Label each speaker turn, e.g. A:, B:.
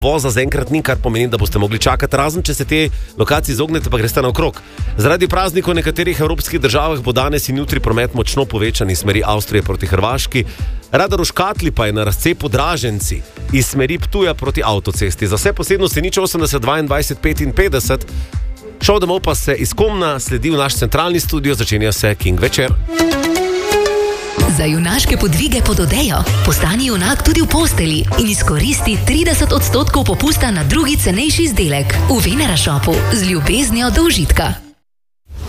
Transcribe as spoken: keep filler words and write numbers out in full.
A: Voza zaenkrat ni, kar pomeni, da boste mogli čakati, razen če se te lokacije izognete, pa greste naokrog. Zaradi praznikov v nekaterih evropskih državah bo danes in jutri promet močno povečan iz smeri Avstrije proti Hrvaški. Radar v Škatli pa je na razcepu Draženci iz smeri Ptuja proti avtocesti. Za vse posebnosti nič osemdeset dvaindvajset petinpetdeset. Šov domov pa se iz Komna sledi v naš centralni studio, začenja se King večer.
B: Za junaške podvige pod odejo postani junak tudi v posteli in izkoristi trideset odstotkov popusta na drugi cenejši izdelek v Venera Shopu z ljubeznijo do užitka.